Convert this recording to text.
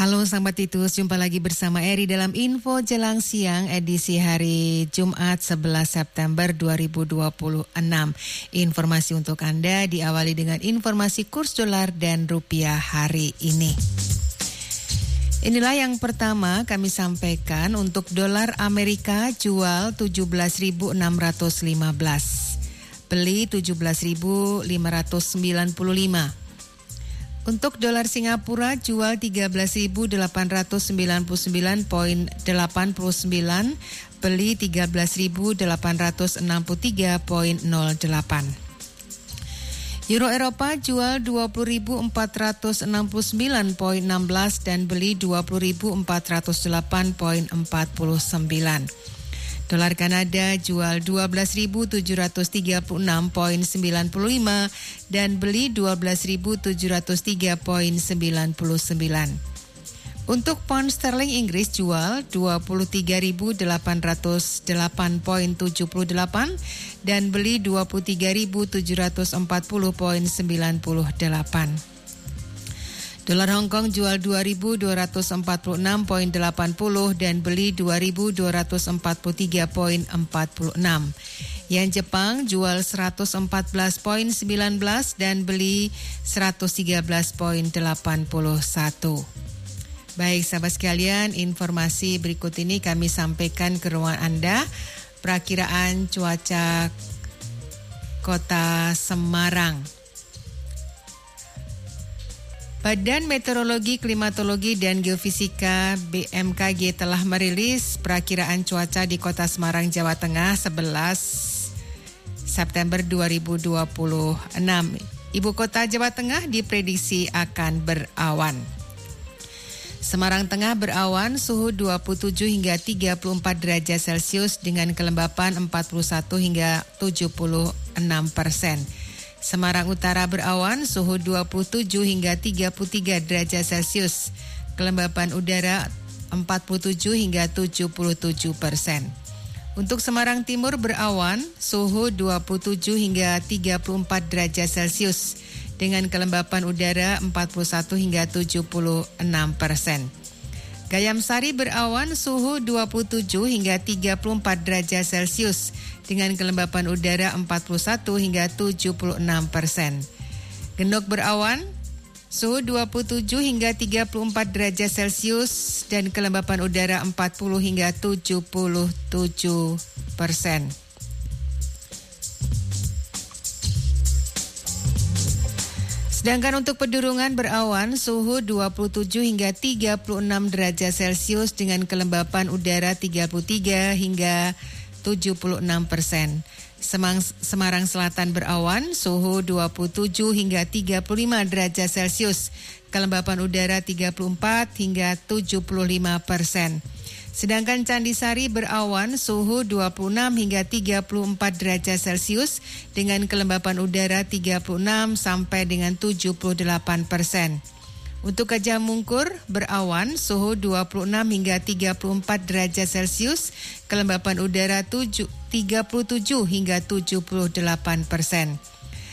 Halo sahabat Titus, jumpa lagi bersama Eri dalam Info Jelang Siang edisi hari Jumat 11 September 2026. Informasi untuk Anda diawali dengan informasi kurs dolar dan rupiah hari ini. Inilah yang pertama kami sampaikan untuk dolar Amerika jual 17.615, beli 17.595. Untuk dolar Singapura jual 13.899.89, beli 13.863.08. Euro Eropa jual 20.469.16 dan beli 20.408.49. Dolar Kanada jual 12.736.95 dan beli 12.703.99. Untuk pound sterling Inggris jual 23.808.78 dan beli 23.740.98. Dolar Hong Kong jual 2.246.80 dan beli 2.243.46. Yen Jepang jual 114.19 dan beli 113.81. Baik sahabat sekalian, informasi berikut ini kami sampaikan ke ruangan Anda. Perakiraan cuaca Kota Semarang. Badan Meteorologi, Klimatologi, dan Geofisika BMKG telah merilis perakiraan cuaca di Kota Semarang, Jawa Tengah 11 September 2026. Ibu kota Jawa Tengah diprediksi akan berawan. Semarang Tengah berawan, suhu 27 hingga 34 derajat Celcius dengan kelembapan 41 hingga 76%. Semarang Utara berawan, suhu 27 hingga 33 derajat Celcius, kelembapan udara 47 hingga 77%. Untuk Semarang Timur berawan, suhu 27 hingga 34 derajat Celcius, dengan kelembapan udara 41 hingga 76%. Gayam Sari berawan, suhu 27 hingga 34 derajat Celcius, dengan kelembapan udara 41 hingga 76%. Genuk berawan, suhu 27 hingga 34 derajat Celcius dan kelembapan udara 40 hingga 77%. Sedangkan untuk Pedurungan berawan, suhu 27 hingga 36 derajat Celcius dengan kelembapan udara 33 hingga 76%. Semarang Selatan berawan, suhu 27 hingga 35 derajat Celcius, kelembapan udara 34 hingga 75%. Sedangkan Candi Sari berawan, suhu 26 hingga 34 derajat Celcius dengan kelembapan udara 36 sampai dengan 78%. Untuk Gajah Mungkur berawan, suhu 26 hingga 34 derajat Celcius, kelembapan udara 37 hingga 78%.